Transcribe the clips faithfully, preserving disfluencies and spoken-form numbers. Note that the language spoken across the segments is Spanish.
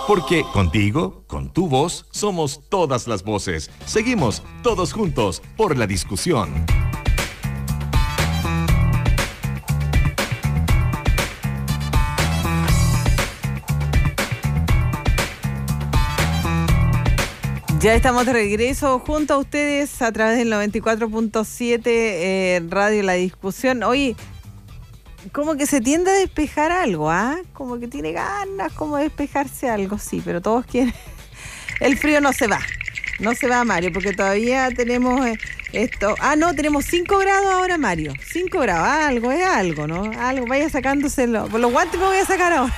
Porque contigo, con tu voz, somos todas las voces. Seguimos todos juntos por la discusión. Ya estamos de regreso junto a ustedes a través del noventa y cuatro punto siete eh, Radio La Discusión. Hoy como que se tiende a despejar algo, ¿ah? ¿eh? Como que tiene ganas como de despejarse algo, sí, pero todos quieren... El frío no se va, no se va, Mario, porque todavía tenemos eh, esto... Ah, no, tenemos cinco grados ahora, Mario. cinco grados, algo, es algo, ¿no? Algo, vaya sacándoselo. Por los guantes me voy a sacar ahora.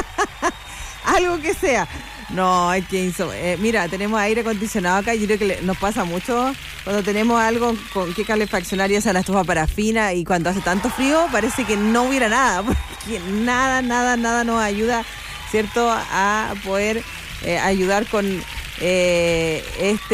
Algo que sea. No, hay que hizo. Eh, mira, tenemos aire acondicionado acá. Yo creo que le, nos pasa mucho cuando tenemos algo con que calefaccionar, ya sea la estufa parafina, y cuando hace tanto frío parece que no hubiera nada, porque nada, nada, nada nos ayuda, ¿cierto?, a poder eh, ayudar con eh,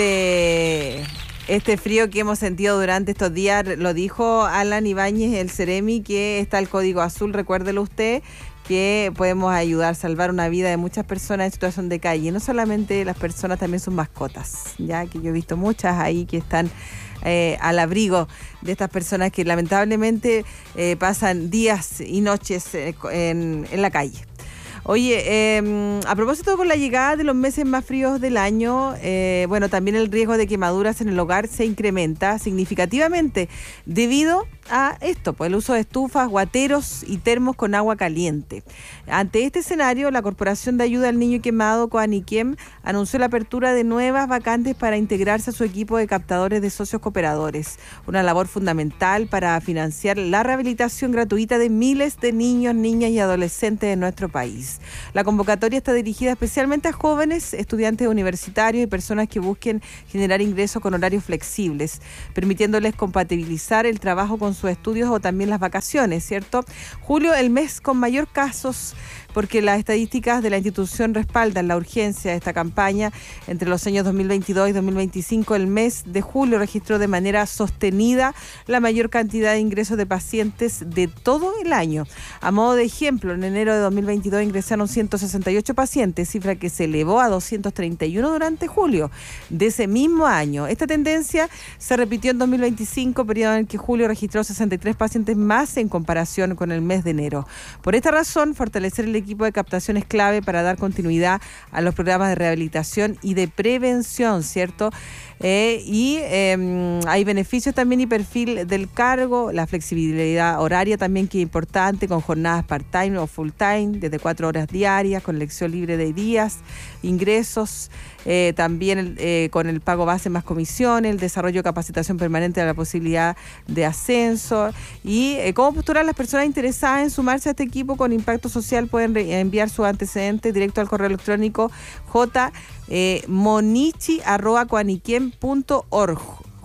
este... Este frío que hemos sentido durante estos días. Lo dijo Alan Ibáñez, el Ceremi, que está el código azul, recuérdelo usted, que podemos ayudar a salvar una vida de muchas personas en situación de calle. No solamente las personas, también sus mascotas, ya que yo he visto muchas ahí que están eh, al abrigo de estas personas que lamentablemente eh, pasan días y noches eh, en, en la calle. Oye, eh, a propósito con la llegada de los meses más fríos del año, eh, bueno, también el riesgo de quemaduras en el hogar se incrementa significativamente debido a esto, pues el uso de estufas, guateros y termos con agua caliente. Ante este escenario, la Corporación de Ayuda al Niño Quemado, Coaniquem, anunció la apertura de nuevas vacantes para integrarse a su equipo de captadores de socios cooperadores, una labor fundamental para financiar la rehabilitación gratuita de miles de niños, niñas y adolescentes de nuestro país. La convocatoria está dirigida especialmente a jóvenes, estudiantes universitarios y personas que busquen generar ingresos con horarios flexibles, permitiéndoles compatibilizar el trabajo con sus estudios o también las vacaciones, ¿cierto? Julio, el mes con mayor casos, porque las estadísticas de la institución respaldan la urgencia de esta campaña. Entre los años dos mil veintidós y dos mil veinticinco, el mes de julio registró de manera sostenida la mayor cantidad de ingresos de pacientes de todo el año. A modo de ejemplo, en enero de dos mil veintidós ingresaron ciento sesenta y ocho pacientes, cifra que se elevó a doscientos treinta y uno durante julio de ese mismo año. Esta tendencia se repitió en dos mil veinticinco, periodo en el que julio registró sesenta y tres pacientes más en comparación con el mes de enero. Por esta razón, fortalecer el equipo de captación es clave para dar continuidad a los programas de rehabilitación y de prevención, ¿cierto? Eh, y eh, hay beneficios también y perfil del cargo, la flexibilidad horaria también, que es importante, con jornadas part-time o full-time, desde cuatro horas diarias, con elección libre de días, ingresos, eh, también eh, con el pago base más comisiones, el desarrollo de capacitación permanente, la posibilidad de ascenso. Y eh, cómo postular a las personas interesadas en sumarse a este equipo con impacto social pueden re- enviar sus antecedentes directo al correo electrónico j eh, monichi arroba coaniquem punto org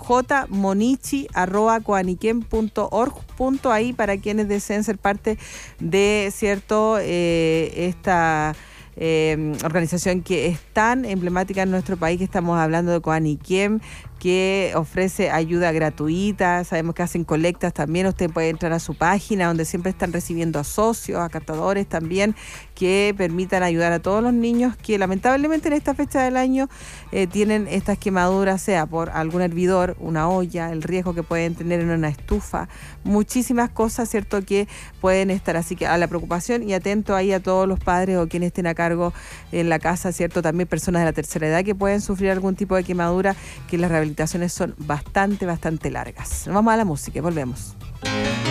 jmonichi arroba coaniquem punto org ahí para quienes deseen ser parte de cierto eh, esta eh, organización que es tan emblemática en nuestro país, que estamos hablando de Coaniquem, que ofrece ayuda gratuita. Sabemos que hacen colectas también. Usted puede entrar a su página, donde siempre están recibiendo a socios, a captadores también, que permitan ayudar a todos los niños que lamentablemente en esta fecha del año eh, tienen estas quemaduras, sea por algún hervidor, una olla, el riesgo que pueden tener en una estufa, muchísimas cosas, ¿cierto?, que pueden estar. Así que a la preocupación y atento ahí a todos los padres o quienes estén a cargo en la casa, ¿cierto? También personas de la tercera edad que pueden sufrir algún tipo de quemadura, que las rehabilitaciones son bastante, bastante largas. Nos vamos a la música y volvemos.